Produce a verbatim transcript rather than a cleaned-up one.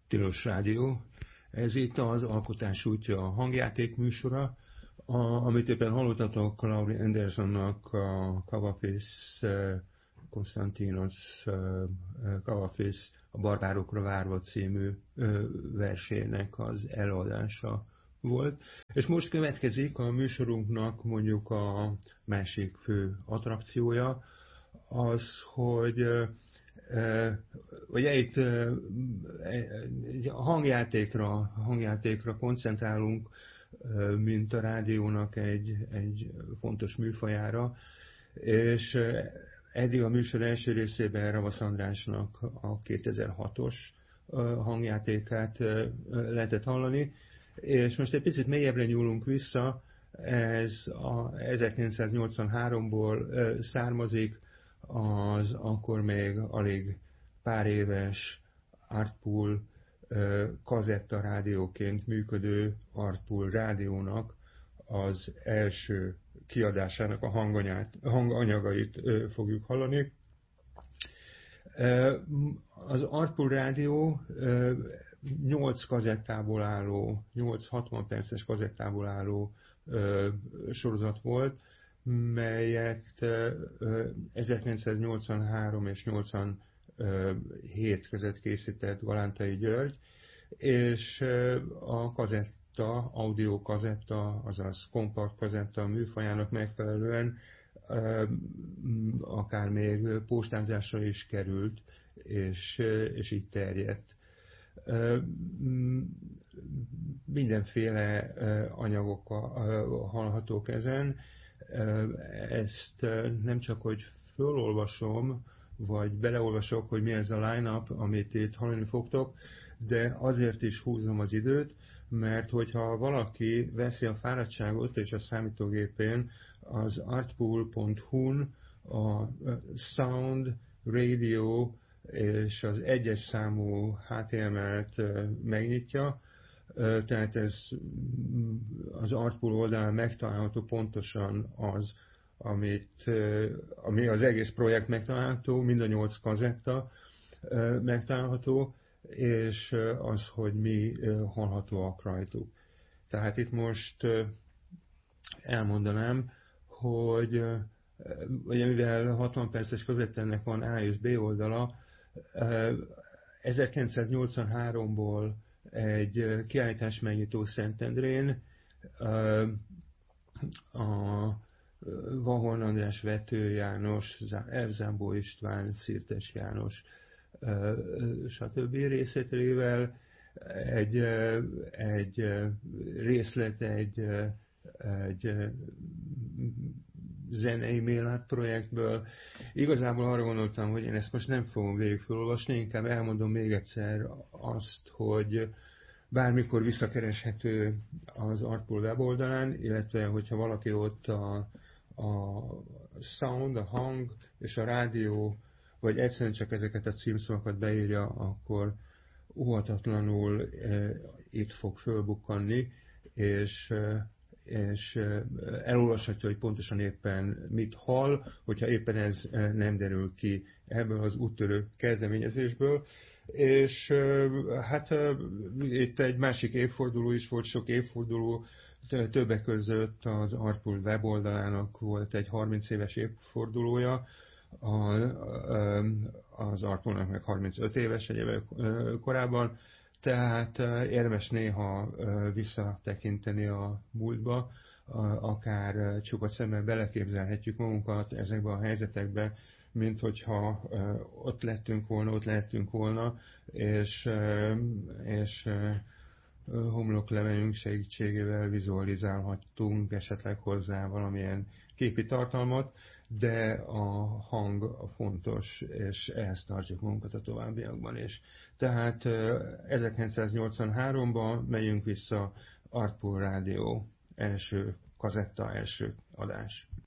Tilos Rádió. Ez itt az Alkotás útja a hangjáték műsora, a, amit éppen hallottatok Laurie Andersonnak a Kavafis Konstantinos Kavafis a Barbárokra várva című versének az előadása volt. És most következik a műsorunknak mondjuk a másik fő attrakciója, az, hogy ugye itt a hangjátékra, hangjátékra koncentrálunk, mint a rádiónak egy, egy fontos műfajára, és eddig a műsor első részében Ravasz Andrásnak a kétezer-hatos hangjátékát lehetett hallani, és most egy picit mélyebbre nyúlunk vissza, ez a ezerkilencszáznyolcvanháromból származik, az akkor még alig pár éves Artpool kazetta rádióként működő Artpool rádiónak az első kiadásának a hanganyát, hanganyagait fogjuk hallani. Az Artpool rádió nyolc kazettából álló, nyolc hatvan perces kazettából álló sorozat volt, melyet ezerkilencszáznyolcvanhárom és nyolcvanhét között készített Galántai György, és a kazetta, audio kazetta, azaz kompakt kazetta műfajának megfelelően akár még postázásra is került, és, és így terjedt. Mindenféle anyagok hallhatók ezen. Ezt nem csak, hogy fölolvasom, vagy beleolvasok, hogy mi ez a line-up, amit itt hallani fogtok, de azért is húzom az időt, mert hogyha valaki veszi a fáradtságot és a számítógépén az artpool pont hu-n a Sound, Radio és az egyes számú há té em el-t megnyitja, tehát ez az Artpool oldalán megtalálható pontosan az, amit, ami az egész projekt megtalálható, mind a nyolc kazetta megtalálható, és az, hogy mi hallhatóak rajtuk. Tehát itt most elmondanám, hogy ugye mivel hatvan perces kazettának van A és B oldala, ezerkilencszáznyolcvanháromból egy kiállítás megnyitó Szentendrén a Vahorn András, Vető János, Elzámbó István, Szirtes János, stb. Részletével egy, egy részlet, egy, egy zenei mail projektből. Igazából arra gondoltam, hogy én ezt most nem fogom végig felolvasni, inkább elmondom még egyszer azt, hogy bármikor visszakereshető az Artpool weboldalán, illetve hogyha valaki ott a, a sound, a hang és a rádió, vagy egyszerűen csak ezeket a címszavakat beírja, akkor óhatatlanul e, itt fog fölbukkanni, és e, és elolvashatja, hogy pontosan éppen mit hall, hogyha éppen ez nem derül ki ebből az úttörő kezdeményezésből. És hát itt egy másik évforduló is volt, sok évforduló, többek között az Artpool weboldalának volt egy harminc éves évfordulója, az Artpoolnak meg harmincöt éves egy évvel korábban, tehát érdemes néha visszatekinteni a múltba, akár csupa szemmel beleképzelhetjük magunkat ezekbe a helyzetekbe, mint hogyha ott lettünk volna, ott lehetünk volna, és, és homloklevelünk segítségével vizualizálhattunk esetleg hozzá valamilyen képi tartalmat, de a hang a fontos, és ehhez tartjuk magunkat a továbbiakban is. Tehát ezerkilencszáznyolcvanháromban megyünk vissza, Artpool Rádió első kazetta, első adás.